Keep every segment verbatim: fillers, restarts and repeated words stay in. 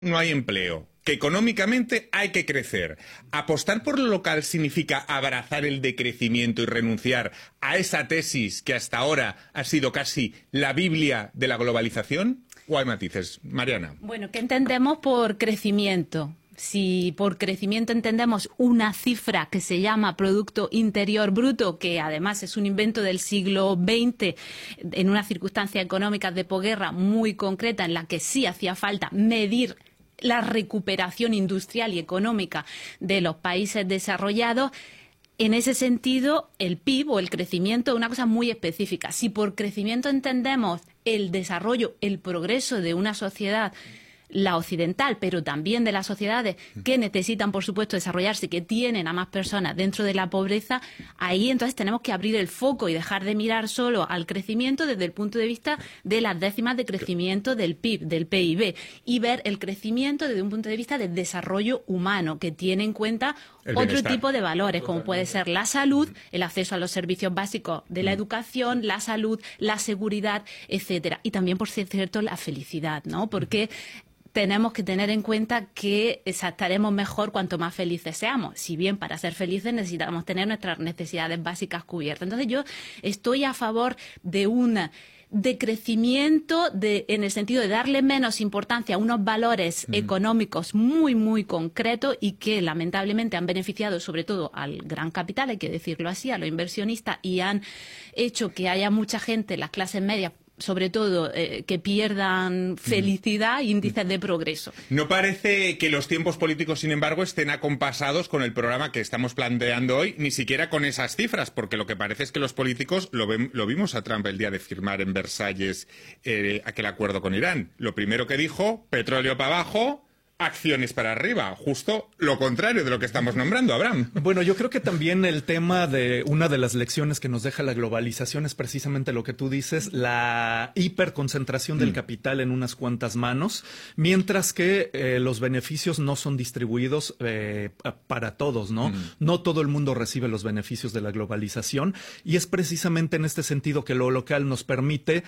no hay empleo, que económicamente hay que crecer. ¿Apostar por lo local significa abrazar el decrecimiento y renunciar a esa tesis que hasta ahora ha sido casi la Biblia de la globalización? ¿O hay matices? Mariana. Bueno, ¿qué entendemos por crecimiento? Si por crecimiento entendemos una cifra que se llama Producto Interior Bruto, que además es un invento del siglo veinte, en una circunstancia económica de posguerra muy concreta en la que sí hacía falta medir la recuperación industrial y económica de los países desarrollados, en ese sentido, el P I B o el crecimiento es una cosa muy específica. Si por crecimiento entendemos el desarrollo, el progreso de una sociedad, la occidental, pero también de las sociedades que necesitan, por supuesto, desarrollarse, que tienen a más personas dentro de la pobreza, ahí entonces tenemos que abrir el foco y dejar de mirar solo al crecimiento desde el punto de vista de las décimas de crecimiento del P I B, del P I B, y ver el crecimiento desde un punto de vista del desarrollo humano, que tiene en cuenta otro tipo de valores, como puede ser la salud, el acceso a los servicios básicos de la educación, la salud, la seguridad, etcétera. Y también, por cierto, la felicidad, ¿no? Porque tenemos que tener en cuenta que estaremos mejor cuanto más felices seamos. Si bien para ser felices necesitamos tener nuestras necesidades básicas cubiertas. Entonces yo estoy a favor de un decrecimiento de, en el sentido de darle menos importancia a unos valores mm. económicos muy, muy concretos y que lamentablemente han beneficiado sobre todo al gran capital, hay que decirlo así, a los inversionistas, y han hecho que haya mucha gente, las clases medias, sobre todo, eh, que pierdan felicidad e índices de progreso. No parece que los tiempos políticos, sin embargo, estén acompasados con el programa que estamos planteando hoy, ni siquiera con esas cifras, porque lo que parece es que los políticos, lo, ven, lo vimos a Trump el día de firmar en Versalles eh, aquel acuerdo con Irán. Lo primero que dijo, petróleo para abajo, acciones para arriba, justo lo contrario de lo que estamos nombrando, Abraham. Bueno, yo creo que también el tema de una de las lecciones que nos deja la globalización es precisamente lo que tú dices, la hiperconcentración del mm. capital en unas cuantas manos, mientras que eh, los beneficios no son distribuidos eh, para todos, ¿no? Mm. No todo el mundo recibe los beneficios de la globalización, y es precisamente en este sentido que lo local nos permite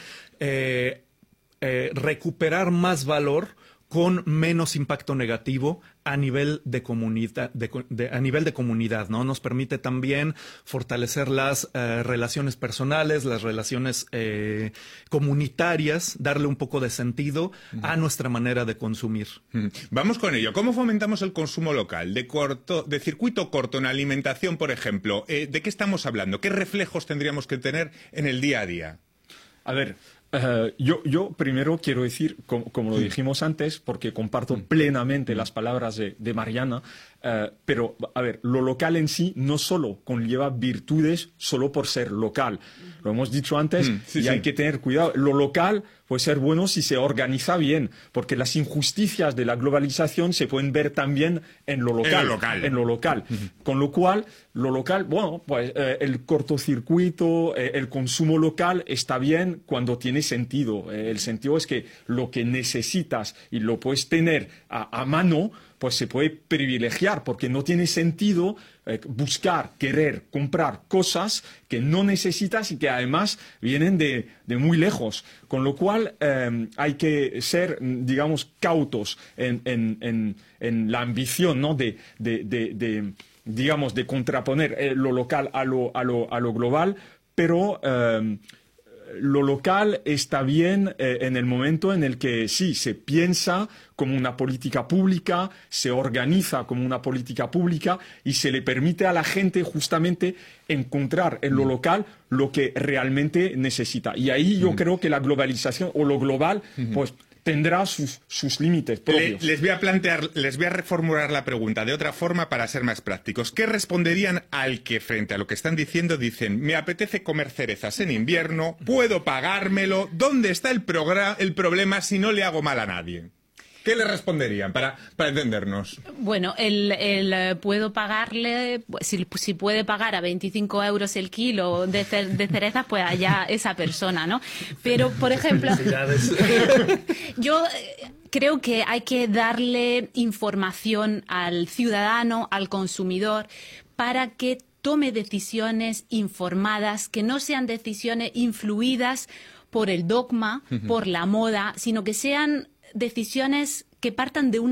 eh, eh, recuperar más valor con menos impacto negativo a nivel de comunidad, de, de, a nivel de comunidad, ¿no? Nos permite también fortalecer las eh, relaciones personales, las relaciones eh, comunitarias, darle un poco de sentido mm. a nuestra manera de consumir. Mm. Vamos con ello. ¿Cómo fomentamos el consumo local? De corto, de circuito corto en alimentación, por ejemplo. Eh, ¿De qué estamos hablando? ¿Qué reflejos tendríamos que tener en el día a día? A ver, Uh, yo, yo primero quiero decir, como, como lo dijimos antes, porque comparto plenamente las palabras de, de Mariana, uh, pero, a ver, lo local en sí no solo conlleva virtudes solo por ser local. Lo hemos dicho antes mm, sí, y sí. hay que tener cuidado. Lo local puede ser bueno si se organiza bien, porque las injusticias de la globalización se pueden ver también en lo local. En lo local. En lo local. Mm-hmm. Con lo cual, lo local, bueno, pues eh, el cortocircuito, eh, el consumo local está bien cuando tiene sentido. Eh, el sentido es que lo que necesitas y lo puedes tener a, a mano, pues se puede privilegiar, porque no tiene sentido eh, buscar, querer, comprar cosas que no necesitas y que además vienen de, de muy lejos. Con lo cual eh, hay que ser, digamos, cautos en, en, en, en la ambición, ¿no? de, de, de, de, digamos, de contraponer eh, lo local a lo, a lo, a lo global, pero Eh, lo local está bien eh, en el momento en el que sí, se piensa como una política pública, se organiza como una política pública y se le permite a la gente justamente encontrar en lo local lo que realmente necesita. Y ahí yo mm. creo que la globalización o lo global, mm-hmm. pues tendrá sus, sus límites propios. Le, les voy a plantear, les voy a reformular la pregunta de otra forma para ser más prácticos. ¿Qué responderían al que, frente a lo que están diciendo, dicen, me apetece comer cerezas en invierno, puedo pagármelo, ¿dónde está el, el problema si no le hago mal a nadie? ¿Qué le responderían para, para entendernos? Bueno, el, el puedo pagarle, si, si puede pagar a veinticinco euros el kilo de, de cerezas, pues allá esa persona, ¿no? Pero, por ejemplo, yo creo que hay que darle información al ciudadano, al consumidor, para que tome decisiones informadas, que no sean decisiones influidas por el dogma, uh-huh. por la moda, sino que sean decisiones que partan de una